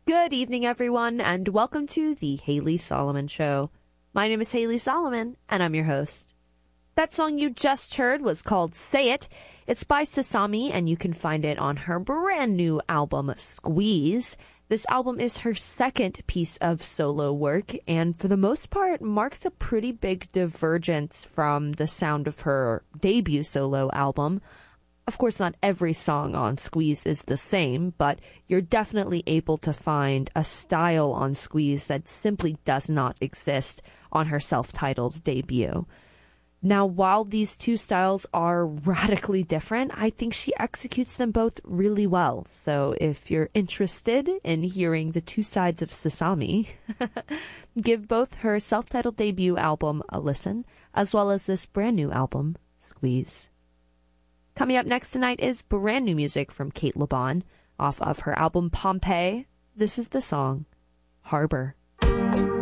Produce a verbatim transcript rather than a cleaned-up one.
Good evening, everyone, and welcome to the Haley Solomon Show. My name is Haley Solomon, and I'm your host. That song you just heard was called Say It. It's by Sasami, and you can find it on her brand new album, Squeeze. This album is her second piece of solo work, and for the most part, marks a pretty big divergence from the sound of her debut solo album. Of course, not every song on Squeeze is the same, but you're definitely able to find a style on Squeeze that simply does not exist on her self-titled debut. Now, while these two styles are radically different, I think she executes them both really well. So if you're interested in hearing the two sides of Sasami, give both her self-titled debut album a listen, as well as this brand new album, Squeeze. Coming up next tonight is brand new music from Cate Le Bon off of her album Pompeii. This is the song Harbor.